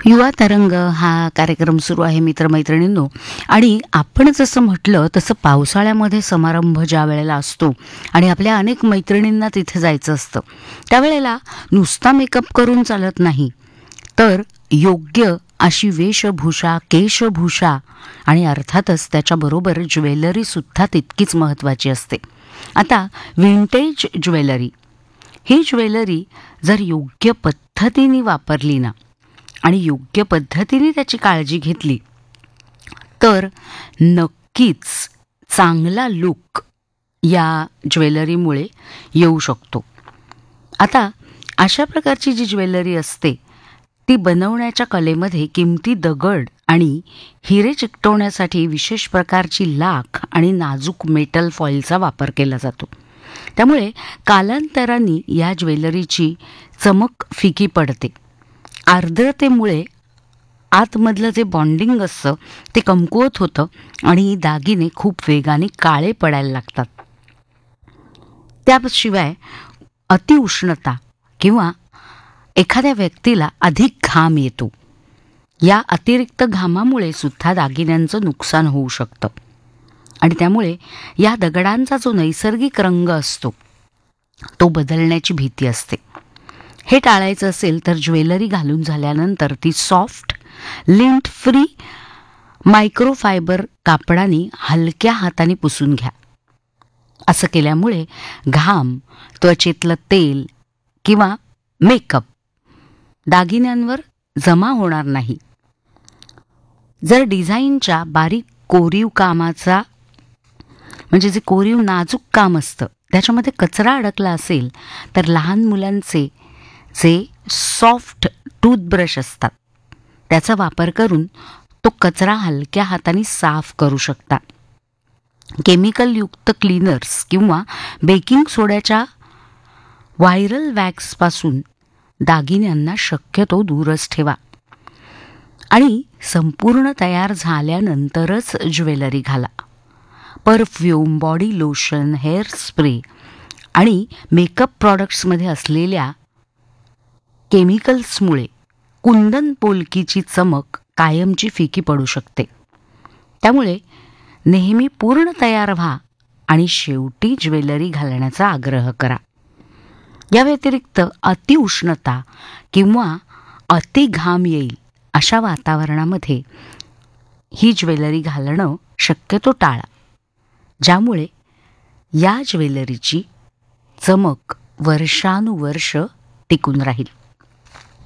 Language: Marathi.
युवा तरंग हा कार्यक्रम सुरू आहे मित्रमैत्रिणींनो. आणि आपण जसं म्हटलं तसं पावसाळ्यामध्ये समारंभ ज्या वेळेला असतो आणि आपल्या अनेक मैत्रिणींना तिथे जायचं असतं, त्यावेळेला नुसता मेकअप करून चालत नाही, तर योग्य अशी वेशभूषा, केशभूषा आणि अर्थातच त्याच्याबरोबर ज्वेलरीसुद्धा तितकीच महत्त्वाची असते. आता विंटेज ज्वेलरी, ही ज्वेलरी जर योग्य पद्धतीने वापरली ना आणि योग्य पद्धतीने त्याची काळजी घेतली तर नक्कीच चांगला लुक या ज्वेलरीमुळे येऊ शकतो. आता अशा प्रकारची जी ज्वेलरी असते ती बनवण्याच्या कलेमध्ये किमती दगड आणि हिरे चिकटवण्यासाठी विशेष प्रकारची लाख आणि नाजूक मेटल फॉईलचा वापर केला जातो. त्यामुळे कालांतराने या ज्वेलरीची चमक फिकी पडते. आर्द्रतेमुळे आतमधलं जे बॉन्डिंग असतं ते कमकुवत होतं आणि दागिने खूप वेगाने काळे पडायला लागतात. त्याशिवाय अतिउष्णता किंवा एखाद्या व्यक्तीला अधिक घाम येतो. या अतिरिक्त घामामुळे सुद्धा दागिन्यांचं नुकसान होऊ शकतं आणि त्यामुळे या दगडांचा जो नैसर्गिक रंग असतो तो बदलण्याची भीती असते. हे टाळायचं असेल तर ज्वेलरी घालून झाल्यानंतर ती सॉफ्ट, लिंट फ्री मायक्रोफायबर कापडाने हलक्या हाताने पुसून घ्या. असं केल्यामुळे घाम, त्वचेतलं तेल किंवा मेकअप दागिन्यांवर जमा होणार नाही. जर डिझाईनच्या बारीक कोरीव कामाचा म्हणजे जे कोरीव नाजूक काम असतं त्याच्यामध्ये कचरा अडकला असेल तर लहान मुलांचे जे सॉफ्ट टूथब्रश असतात त्याचा वापर करून तो कचरा हलक्या हाताने साफ करू शकता. केमिकलयुक्त क्लीनर्स किंवा बेकिंग सोड्याच्या व्हायरल वॅक्सपासून दागिन्यांना शक्यतो दूरच ठेवा आणि संपूर्ण तयार झाल्यानंतरच ज्वेलरी घाला. Perfume, body lotion, hair spray आणि मेकअप प्रॉडक्ट्समध्ये असलेल्या केमिकल्समुळे कुंदन पोलकीची चमक कायमची फिकी पडू शकते. त्यामुळे नेहमी पूर्ण तयार व्हा आणि शेवटी ज्वेलरी घालण्याचा आग्रह करा. या व्यतिरिक्त अतिउष्णता किंवा अति घाम येईल अशा वातावरणामध्ये ही ज्वेलरी घालणं शक्यतो टाळा, ज्यामुळे या ज्वेलरीची चमक वर्षानुवर्ष टिकून राहील.